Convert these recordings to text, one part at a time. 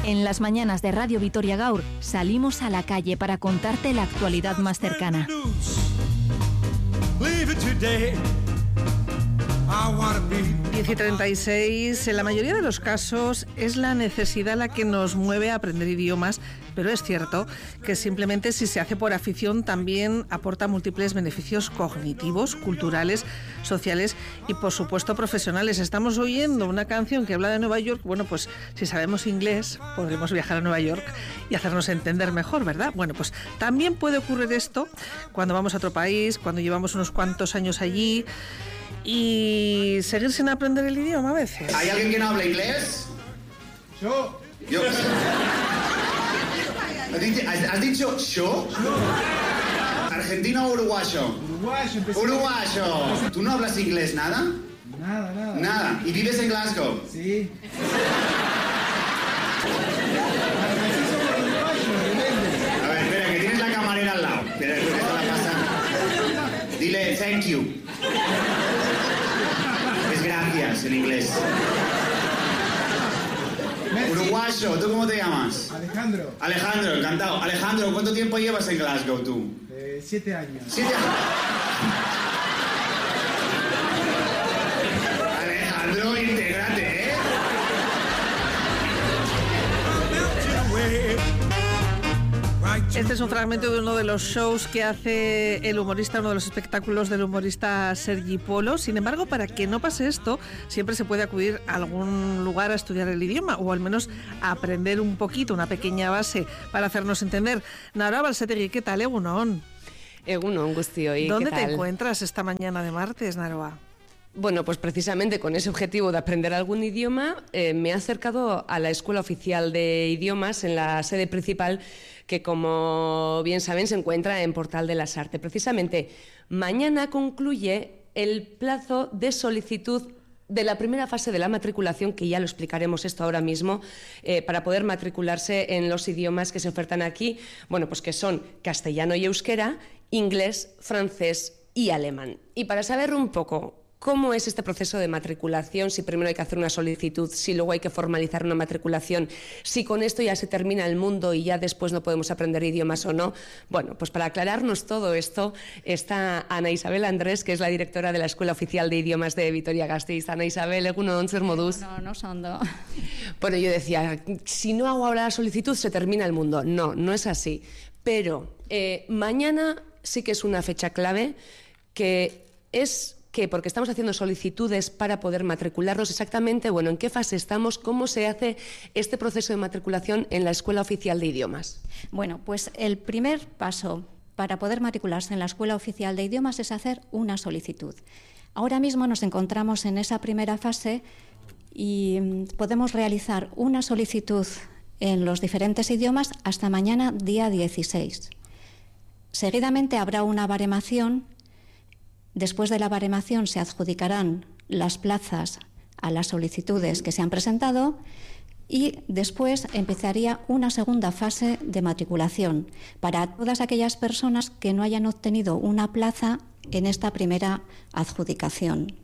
En las mañanas de Radio Vitoria Gaur salimos a la calle para contarte la actualidad más cercana. 10:36. En la mayoría de los casos es la necesidad la que nos mueve a aprender idiomas, pero es cierto que simplemente si se hace por afición también aporta múltiples beneficios cognitivos, culturales, sociales y por supuesto profesionales. Estamos oyendo una canción que habla de Nueva York. Bueno, pues si sabemos inglés podremos viajar a Nueva York y hacernos entender mejor, ¿verdad? Bueno, pues también puede ocurrir esto cuando vamos a otro país, cuando llevamos unos cuantos años allí y seguir sin aprender el idioma a veces. ¿Hay alguien que no habla inglés? Yo. ¿Has dicho yo? ¿Argentino o uruguayo? Uruguayo. ¿Tú no hablas inglés nada? Nada. Nada. ¿Y vives en Glasgow? Sí. A ver, espera, que tienes la camarera al lado. Espera, que esto la pasa. Dile thank you. Es gracias en inglés. Uruguayo, ¿tú cómo te llamas? Alejandro, encantado. Alejandro, ¿cuánto tiempo llevas en Glasgow tú? 7 años. 7 años. Alejandro, intégrate, ¿eh? Este es un fragmento de uno de los shows que hace el humorista, uno de los espectáculos del humorista Sergi Polo. Sin embargo, para que no pase esto, siempre se puede acudir a algún lugar a estudiar el idioma o al menos a aprender un poquito, una pequeña base para hacernos entender. Nara Balsetegui, ¿qué tal, Egunon? Egunon, guztioi, ¿Dónde ¿qué te tal? encuentras esta mañana de martes, Naroa? Bueno, pues precisamente con ese objetivo de aprender algún idioma, me he acercado a la Escuela Oficial de Idiomas en la sede principal, que como bien saben se encuentra en Portal de las Artes. Precisamente mañana concluye el plazo de solicitud de la primera fase de la matriculación, que ya lo explicaremos esto ahora mismo, para poder matricularse en los idiomas que se ofertan aquí, bueno, pues que son castellano y euskera, inglés, francés y alemán. Y para saber un poco ¿cómo es este proceso de matriculación? Si primero hay que hacer una solicitud, si luego hay que formalizar una matriculación, si con esto ya se termina el mundo y ya después no podemos aprender idiomas o no. Bueno, pues para aclararnos todo esto está Ana Isabel Andrés, que es la directora de la Escuela Oficial de Idiomas de Vitoria-Gasteiz. Ana Isabel, egunon, zer moduz? No sondo. Bueno, yo decía, si no hago ahora la solicitud se termina el mundo. No, no es así. Pero mañana sí que es una fecha clave, que es porque estamos haciendo solicitudes para poder matricularnos exactamente, bueno, ¿en qué fase estamos? ¿Cómo se hace este proceso de matriculación en la Escuela Oficial de Idiomas? Bueno, pues el primer paso para poder matricularse en la Escuela Oficial de Idiomas es hacer una solicitud. Ahora mismo nos encontramos en esa primera fase y podemos realizar una solicitud en los diferentes idiomas hasta mañana, día 16. Seguidamente habrá una baremación. Después de la baremación se adjudicarán las plazas a las solicitudes que se han presentado y después empezaría una segunda fase de matriculación para todas aquellas personas que no hayan obtenido una plaza en esta primera adjudicación.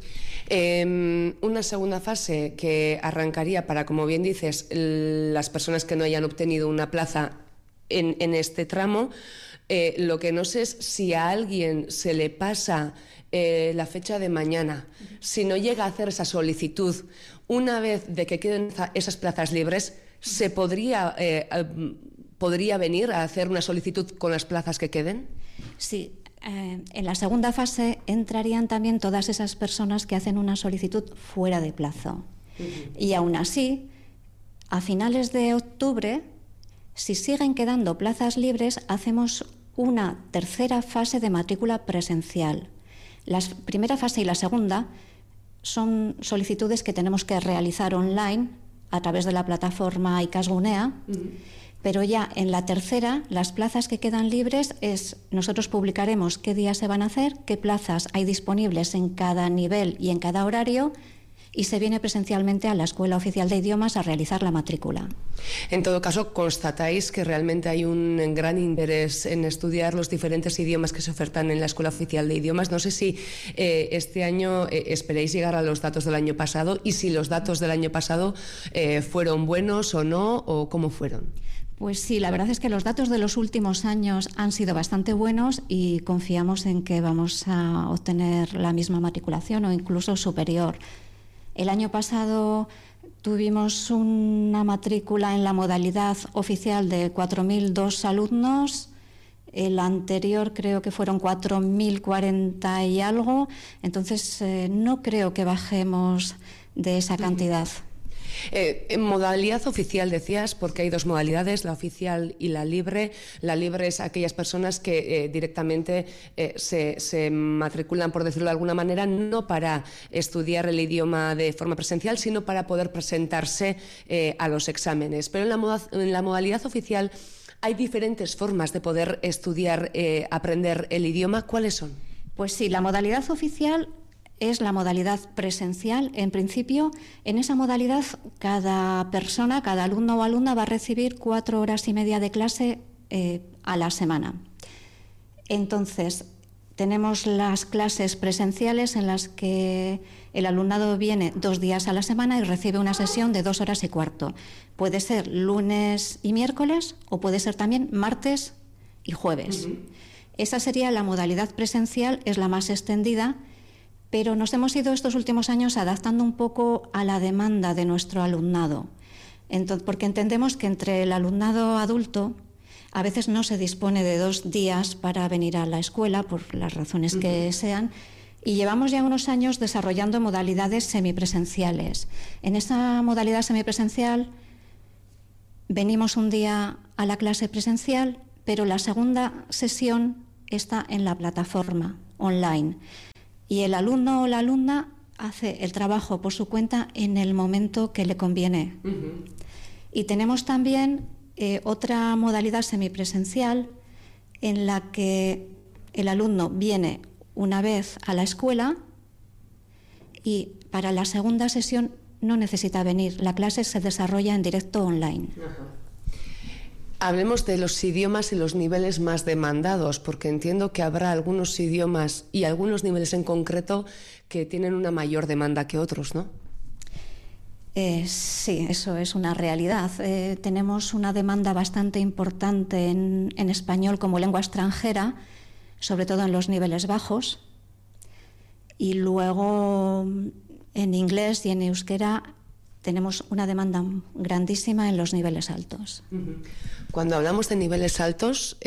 Una segunda fase que arrancaría para, como bien dices, las personas que no hayan obtenido una plaza en este tramo. Lo que no sé es si a alguien se le pasa la fecha de mañana, si no llega a hacer esa solicitud, una vez de que queden esas plazas libres, ¿se podría venir a hacer una solicitud con las plazas que queden? Sí, en la segunda fase entrarían también todas esas personas que hacen una solicitud fuera de plazo. Y aún así, a finales de octubre, si siguen quedando plazas libres, hacemos una tercera fase de matrícula presencial. La primera fase y la segunda son solicitudes que tenemos que realizar online a través de la plataforma Ikasgunea, pero ya en la tercera, las plazas que quedan libres nosotros publicaremos qué días se van a hacer, qué plazas hay disponibles en cada nivel y en cada horario, y se viene presencialmente a la Escuela Oficial de Idiomas a realizar la matrícula. En todo caso, constatáis que realmente hay un gran interés en estudiar los diferentes idiomas que se ofertan en la Escuela Oficial de Idiomas. No sé si este año esperéis llegar a los datos del año pasado y si los datos del año pasado fueron buenos o no, o cómo fueron. Pues sí, la verdad es que los datos de los últimos años han sido bastante buenos y confiamos en que vamos a obtener la misma matriculación o incluso superior. El año pasado tuvimos una matrícula en la modalidad oficial de 4.002 alumnos. El anterior creo que fueron 4.040 y algo. Entonces no creo que bajemos de esa cantidad. En modalidad oficial decías, porque hay dos modalidades, la oficial y la libre. La libre es aquellas personas que directamente se matriculan, por decirlo de alguna manera, no para estudiar el idioma de forma presencial, sino para poder presentarse a los exámenes. Pero en la modalidad oficial hay diferentes formas de poder estudiar, aprender el idioma. ¿Cuáles son? Pues sí, la modalidad oficial es la modalidad presencial. En principio, en esa modalidad, cada persona, cada alumno o alumna va a recibir 4 horas y media de clase a la semana. Entonces, tenemos las clases presenciales en las que el alumnado viene 2 días a la semana y recibe una sesión de 2 horas y cuarto. Puede ser lunes y miércoles o puede ser también martes y jueves. Esa sería la modalidad presencial, es la más extendida, pero nos hemos ido estos últimos años adaptando un poco a la demanda de nuestro alumnado, porque entendemos que entre el alumnado adulto a veces no se dispone de 2 días para venir a la escuela, por las razones que sean, y llevamos ya unos años desarrollando modalidades semipresenciales. En esa modalidad semipresencial venimos un día a la clase presencial, pero la segunda sesión está en la plataforma online. Y el alumno o la alumna hace el trabajo por su cuenta en el momento que le conviene. Y tenemos también otra modalidad semipresencial en la que el alumno viene una vez a la escuela y para la segunda sesión no necesita venir. La clase se desarrolla en directo online. Hablemos de los idiomas y los niveles más demandados, porque entiendo que habrá algunos idiomas y algunos niveles en concreto que tienen una mayor demanda que otros, ¿no? Sí, eso es una realidad. Tenemos una demanda bastante importante en español como lengua extranjera, sobre todo en los niveles bajos, y luego en inglés y en euskera tenemos una demanda grandísima en los niveles altos. Cuando hablamos de niveles altos,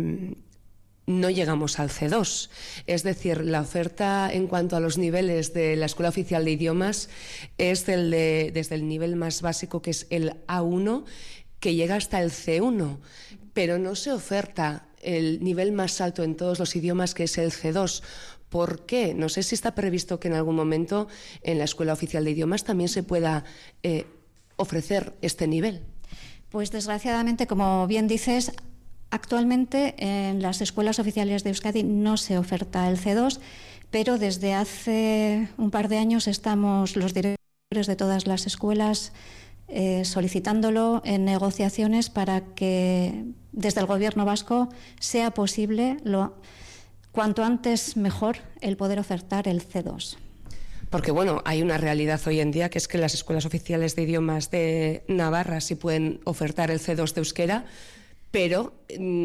no llegamos al C2. Es decir, la oferta en cuanto a los niveles de la Escuela Oficial de Idiomas es desde el nivel más básico, que es el A1, que llega hasta el C1, pero no se oferta el nivel más alto en todos los idiomas, que es el C2. ¿Por qué? No sé si está previsto que en algún momento en la Escuela Oficial de Idiomas también se pueda ofrecer este nivel. Pues desgraciadamente, como bien dices, actualmente en las escuelas oficiales de Euskadi no se oferta el C2, pero desde hace un par de años estamos los directores de todas las escuelas solicitándolo en negociaciones para que desde el Gobierno vasco sea posible, cuanto antes mejor, el poder ofertar el C2. Porque, bueno, hay una realidad hoy en día, que es que las escuelas oficiales de idiomas de Navarra sí pueden ofertar el C2 de euskera, pero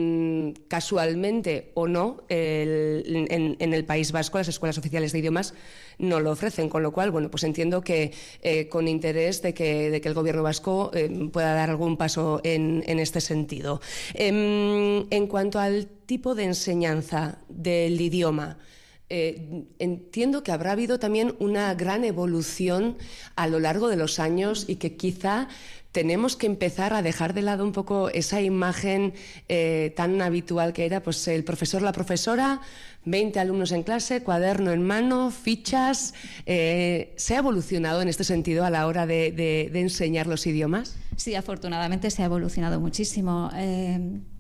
casualmente o no, en el País Vasco las escuelas oficiales de idiomas no lo ofrecen, con lo cual, bueno, pues entiendo que con interés de que el Gobierno vasco pueda dar algún paso en este sentido. En cuanto al tipo de enseñanza del idioma, entiendo que habrá habido también una gran evolución a lo largo de los años y que quizá tenemos que empezar a dejar de lado un poco esa imagen tan habitual que era pues el profesor, la profesora, 20 alumnos en clase, cuaderno en mano, fichas. ¿Se ha evolucionado en este sentido a la hora de enseñar los idiomas? Sí, afortunadamente se ha evolucionado muchísimo.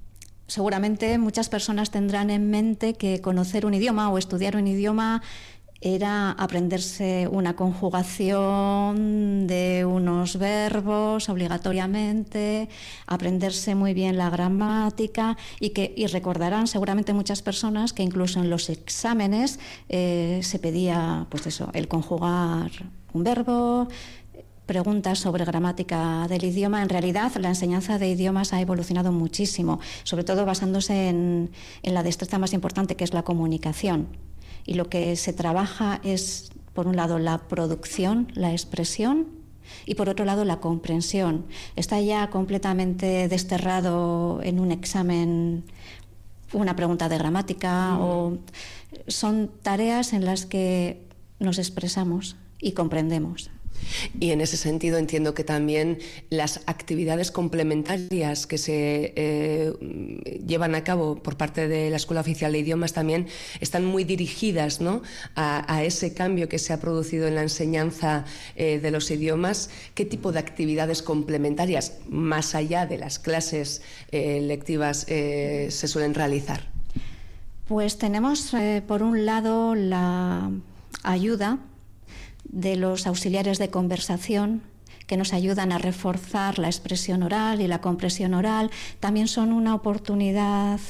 Seguramente muchas personas tendrán en mente que conocer un idioma o estudiar un idioma era aprenderse una conjugación de unos verbos obligatoriamente, aprenderse muy bien la gramática y recordarán seguramente muchas personas que incluso en los exámenes se pedía pues eso, el conjugar un verbo, preguntas sobre gramática del idioma. En realidad, la enseñanza de idiomas ha evolucionado muchísimo, sobre todo basándose en la destreza más importante, que es la comunicación. Y lo que se trabaja es, por un lado, la producción, la expresión, y por otro lado, la comprensión. Está ya completamente desterrado en un examen una pregunta de gramática, o son tareas en las que nos expresamos y comprendemos. Y en ese sentido entiendo que también las actividades complementarias que se llevan a cabo por parte de la Escuela Oficial de Idiomas también están muy dirigidas, ¿no?, a ese cambio que se ha producido en la enseñanza de los idiomas. ¿Qué tipo de actividades complementarias, más allá de las clases lectivas, se suelen realizar? Pues tenemos, por un lado, la ayuda de los auxiliares de conversación, que nos ayudan a reforzar la expresión oral y la comprensión oral. También son una oportunidad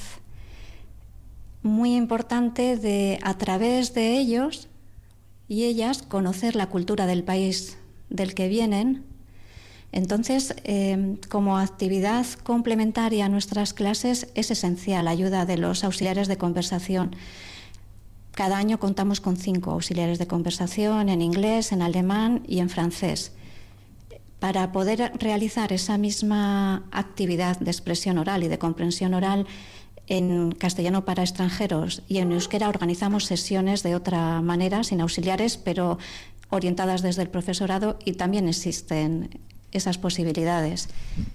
muy importante de, a través de ellos y ellas, conocer la cultura del país del que vienen. Entonces, como actividad complementaria a nuestras clases, es esencial la ayuda de los auxiliares de conversación. Cada año contamos con 5 auxiliares de conversación en inglés, en alemán y en francés. Para poder realizar esa misma actividad de expresión oral y de comprensión oral en castellano para extranjeros y en euskera, organizamos sesiones de otra manera, sin auxiliares, pero orientadas desde el profesorado, y también existen esas posibilidades.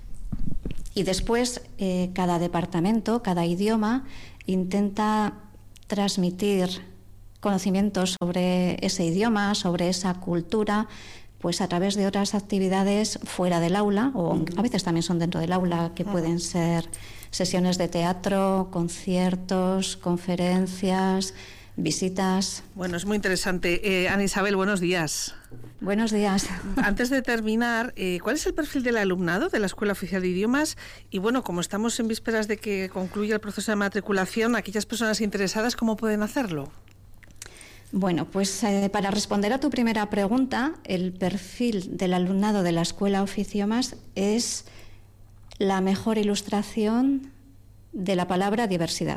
Y después, cada departamento, cada idioma, intenta transmitir conocimientos sobre ese idioma, sobre esa cultura, pues a través de otras actividades fuera del aula, o a veces también son dentro del aula, que pueden ser sesiones de teatro, conciertos, conferencias, visitas. Bueno, es muy interesante. Ana Isabel, buenos días. Buenos días. Antes de terminar, ¿cuál es el perfil del alumnado de la Escuela Oficial de Idiomas? Y bueno, como estamos en vísperas de que concluya el proceso de matriculación, aquellas personas interesadas, ¿cómo pueden hacerlo? Bueno, pues para responder a tu primera pregunta, el perfil del alumnado de la Escuela Oficial de Idiomas es la mejor ilustración de la palabra diversidad.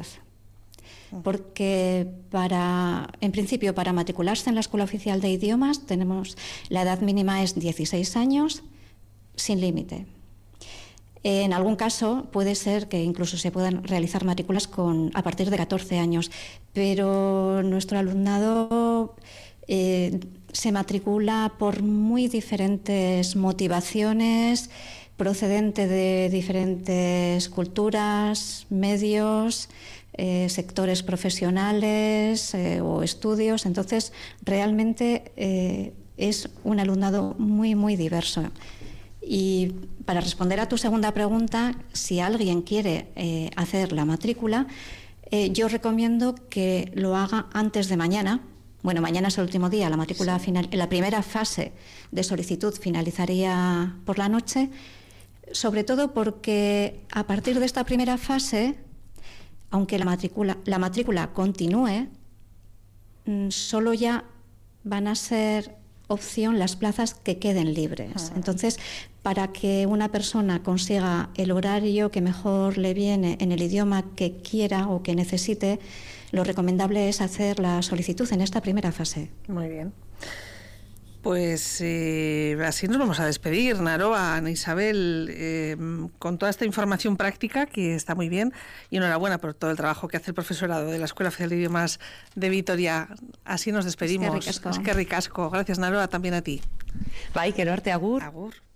Porque en principio, para matricularse en la Escuela Oficial de Idiomas, la edad mínima es 16 años, sin límite. En algún caso puede ser que incluso se puedan realizar matrículas a partir de 14 años, pero nuestro alumnado se matricula por muy diferentes motivaciones, procedente de diferentes culturas, medios, sectores profesionales o estudios. Entonces, realmente es un alumnado muy, muy diverso. Y para responder a tu segunda pregunta, si alguien quiere hacer la matrícula, yo recomiendo que lo haga antes de mañana. Bueno, mañana es el último día, la matrícula final, la primera fase de solicitud finalizaría por la noche, sobre todo porque a partir de esta primera fase, aunque la matrícula continúe, solo ya van a ser opción las plazas que queden libres. Entonces, para que una persona consiga el horario que mejor le viene en el idioma que quiera o que necesite, lo recomendable es hacer la solicitud en esta primera fase. Muy bien. Pues así nos vamos a despedir, Naroa, Ana Isabel, con toda esta información práctica, que está muy bien, y enhorabuena por todo el trabajo que hace el profesorado de la Escuela Oficial de Idiomas de Vitoria. Así nos despedimos. Eskerrik asko. Eskerrik asko. Gracias, Naroa, también a ti. Bai, gero arte, agur. Agur.